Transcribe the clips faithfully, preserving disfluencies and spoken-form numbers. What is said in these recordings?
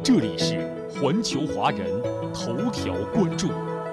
这里是环球华人头条关注。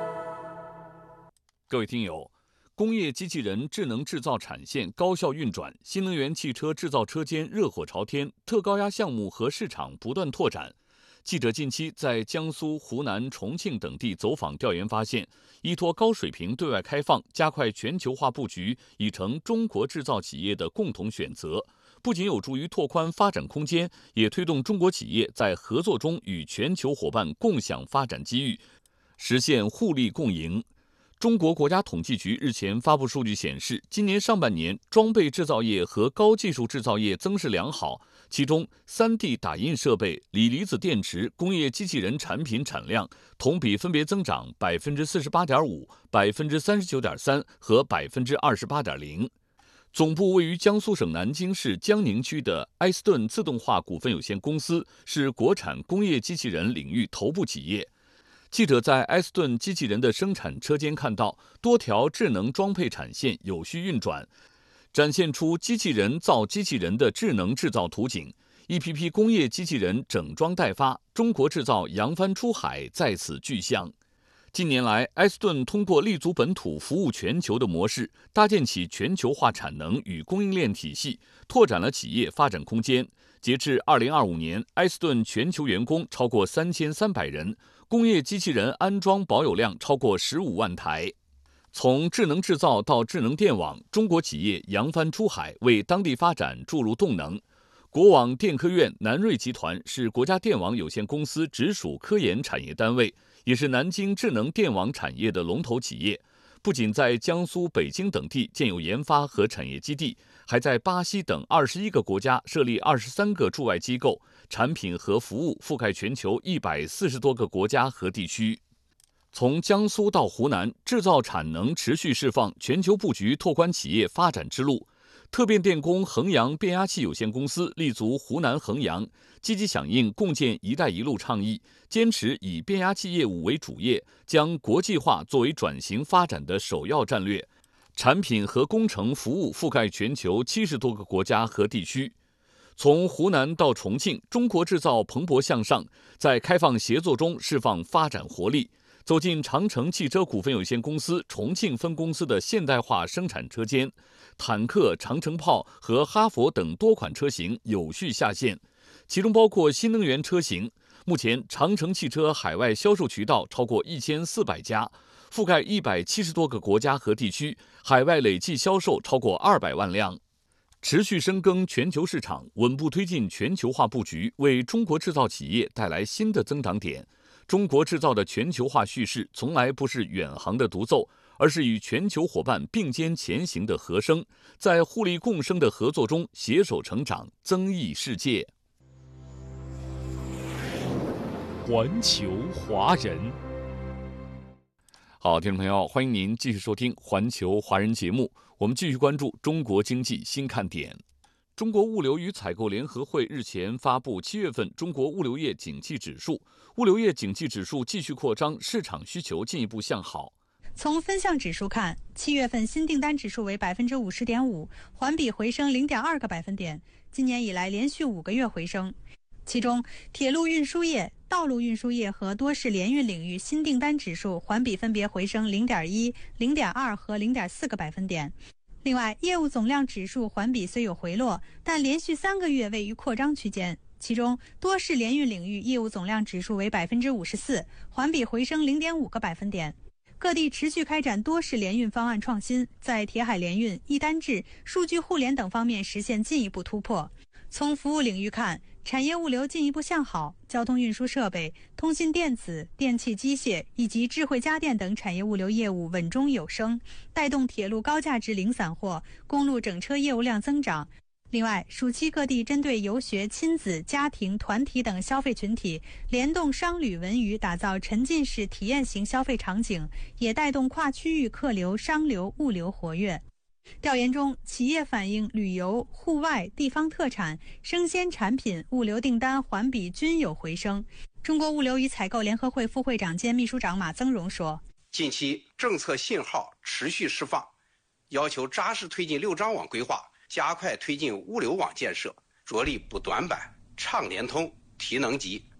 各位听友，工业机器人智能制造产线高效运转，新能源汽车制造车间热火朝天，特高压项目和市场不断拓展。记者近期在江苏、湖南、重庆等地走访调研发现，依托高水平对外开放，加快全球化布局，已成中国制造企业的共同选择。不仅有助于拓宽发展空间，也推动中国企业在合作中与全球伙伴共享发展机遇，实现互利共赢。中国国家统计局日前发布数据显示，今年上半年装备制造业和高技术制造业增势良好，其中 三 D 打印设备、锂离子电池、工业机器人产品产量同比分别增长 百分之四十八点五、百分之三十九点三 和 百分之二十八点零。总部位于江苏省南京市江宁区的埃斯顿自动化股份有限公司是国产工业机器人领域头部企业。记者在埃斯顿机器人的生产车间看到，多条智能装配产线有序运转，展现出机器人造机器人的智能制造图景。一批批工业机器人整装待发，中国制造扬帆出海在此具象。近年来，埃斯顿通过立足本土、服务全球的模式，搭建起全球化产能与供应链体系，拓展了企业发展空间。截至二零二五年，埃斯顿全球员工超过三千三百人，工业机器人安装保有量超过十五万台。从智能制造到智能电网，中国企业扬帆出海，为当地发展注入动能。国网电科院南瑞集团是国家电网有限公司直属科研产业单位，也是南京智能电网产业的龙头企业。不仅在江苏、北京等地建有研发和产业基地，还在巴西等二十一个国家设立二十三个驻外机构，产品和服务覆盖全球一百四十多个国家和地区。从江苏到湖南，制造产能持续释放，全球布局拓宽企业发展之路。特变电工衡阳变压器有限公司立足湖南衡阳，积极响应共建“一带一路”倡议，坚持以变压器业务为主业，将国际化作为转型发展的首要战略。产品和工程服务覆盖全球七十多个国家和地区。从湖南到重庆，中国制造蓬勃向上，在开放协作中释放发展活力。走进长城汽车股份有限公司重庆分公司的现代化生产车间，坦克、长城炮和哈佛等多款车型有序下线，其中包括新能源车型。目前，长城汽车海外销售渠道超过一千四百家，覆盖一百七十多个国家和地区，海外累计销售超过二百万辆。持续深耕全球市场，稳步推进全球化布局，为中国制造企业带来新的增长点。中国制造的全球化叙事从来不是远航的独奏，而是与全球伙伴并肩前行的和声，在互利共生的合作中携手成长，增益世界。环球华人，好，听众朋友，欢迎您继续收听环球华人节目，我们继续关注中国经济新看点。中国物流与采购联合会日前发布七月份中国物流业景气指数，物流业景气指数继续扩张，市场需求进一步向好。 从分项指数看，七月份新订单指数为百分之五十点五，环比回升零点二个百分点，今年以来连续五个月回升。其中，铁路运输业、道路运输业和多式联运领域新订单指数环比分别回升零点一、零点二和零点四个百分点。另外，业务总量指数环比虽有回落，但连续三个月位于扩张区间。其中，多式联运领域业务总量指数为百分之五十四，环比回升零点五个百分点。各地持续开展多式联运方案创新，在铁海联运、一单制、数据互联等方面实现进一步突破。从服务领域看，产业物流进一步向好，交通运输设备、通信电子、电气机械以及智慧家电等产业物流业务稳中有升，带动铁路高价值零散货、公路整车业务量增长。另外，暑期各地针对游学、亲子、家庭、团体等消费群体，联动商旅文娱，打造沉浸式体验型消费场景，也带动跨区域客流、商流、物流活跃。调研中，企业反映旅游、户外、地方特产、生鲜产品物流订单环比均有回升。中国物流与采购联合会副会长兼秘书长马增荣说：“ 近期政策信号持续释放，要求扎实推进六张网规划，加快推进物流网建设，着力补短板、畅联通、提能级，